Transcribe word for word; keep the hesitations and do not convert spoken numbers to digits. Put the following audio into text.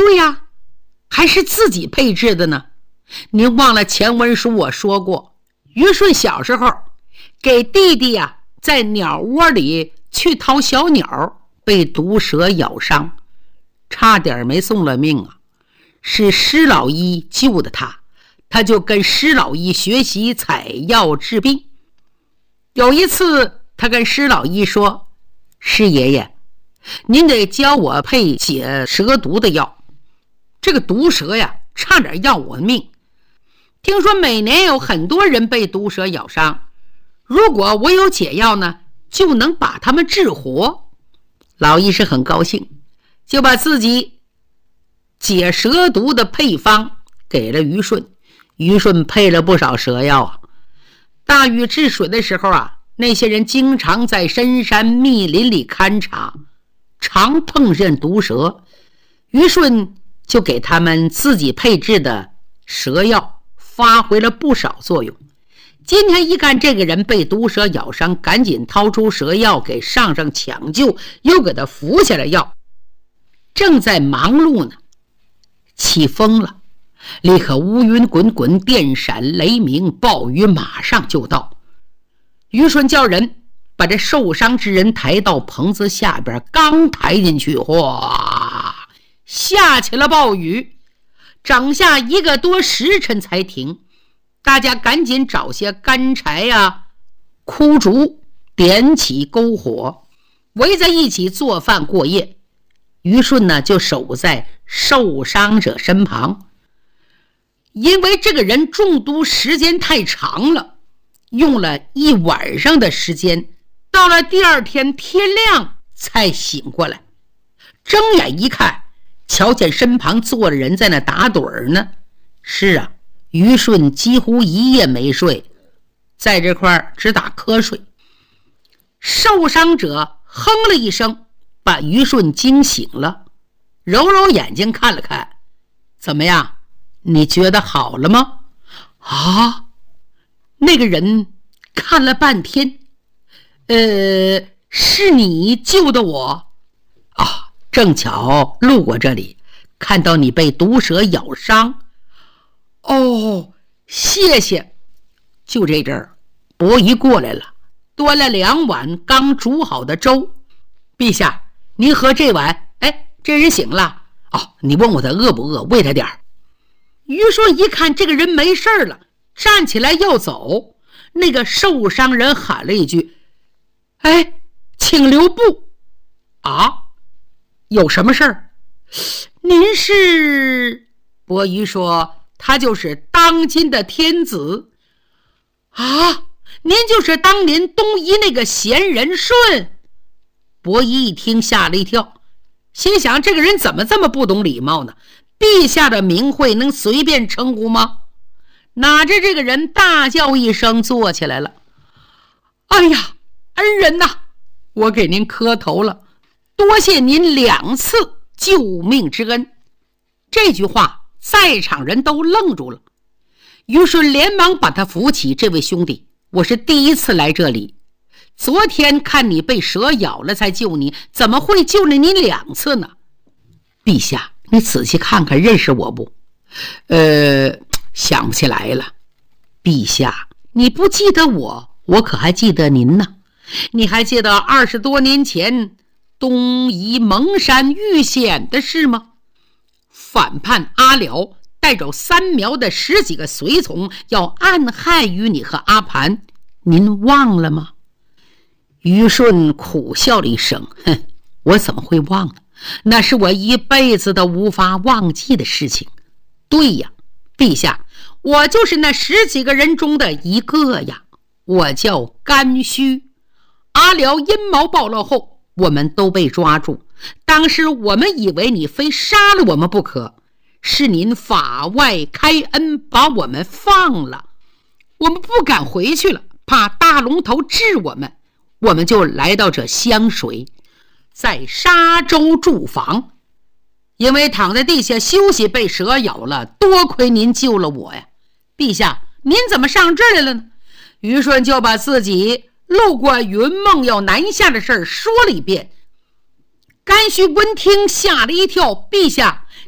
对呀，还是自己配置的呢。您忘了前文书我说过，于顺小时候给弟弟呀、啊、在鸟窝里去掏小鸟，被毒蛇咬伤，差点没送了命啊。是施老医救的他，他就跟施老医学习采药治病。有一次他跟施老医说，施爷爷，您得教我配解蛇毒的药，这个毒蛇呀差点要我的命，听说每年有很多人被毒蛇咬伤，如果我有解药呢，就能把他们治活。老医师很高兴，就把自己解蛇毒的配方给了于顺。于顺配了不少蛇药啊。大禹治水的时候啊，那些人经常在深山密林里勘察，常碰见毒蛇，于顺就给他们自己配制的蛇药发挥了不少作用。今天一看这个人被毒蛇咬伤，赶紧掏出蛇药给上上抢救，又给他服下了药。正在忙碌呢，起风了，立刻乌云滚滚，电闪雷鸣，暴雨马上就到。于顺叫人把这受伤之人抬到棚子下边，刚抬进去，哗，下起了暴雨，整下一个多时辰才停。大家赶紧找些干柴呀、啊、枯竹，点起篝火，围在一起做饭过夜。于顺呢就守在受伤者身旁，因为这个人中毒时间太长了，用了一晚上的时间，到了第二天天亮才醒过来。睁眼一看，瞧见身旁坐着人在那打盹呢。是啊，于顺几乎一夜没睡，在这块只打瞌睡。受伤者哼了一声，把于顺惊醒了，揉揉眼睛看了看，怎么样，你觉得好了吗？啊，那个人看了半天，呃，是你救的我啊，正巧路过这里，看到你被毒蛇咬伤。哦，谢谢。就这阵儿，伯夷过来了，端了两碗刚煮好的粥。陛下，您喝这碗。哎，这人醒了。哦，你问我他饿不饿，喂他点儿。于顺一看这个人没事了，站起来要走。那个受伤人喊了一句：哎，请留步。啊，有什么事儿？您是？伯夷说，他就是当今的天子。啊，您就是当年东夷那个贤人舜。伯夷一听吓了一跳，心想这个人怎么这么不懂礼貌呢？陛下的名讳能随便称呼吗？哪知这个人大叫一声坐起来了。哎呀，恩人呐，我给您磕头了，多谢您两次救命之恩。这句话在场人都愣住了。于顺连忙把他扶起，这位兄弟，我是第一次来这里，昨天看你被蛇咬了才救你，怎么会救了你两次呢？陛下，你仔细看看，认识我不？呃，想不起来了。陛下，你不记得我，我可还记得您呢。你还记得二十多年前东夷蒙山遇险的事吗？反叛阿辽带走三苗的十几个随从，要暗害于你和阿盘，您忘了吗？于顺苦笑了一声，哼，我怎么会忘呢？那是我一辈子都无法忘记的事情。对呀，陛下，我就是那十几个人中的一个呀，我叫甘须。阿辽阴谋暴露后，我们都被抓住，当时我们以为你非杀了我们不可，是您法外开恩把我们放了，我们不敢回去了，怕大龙头治我们，我们就来到这湘水，在沙洲驻防。因为躺在地下休息被蛇咬了，多亏您救了我呀。陛下，您怎么上这儿来了呢？于顺就把自己路过云梦要南下的事儿说了一遍。甘须闻听吓了一跳，陛下，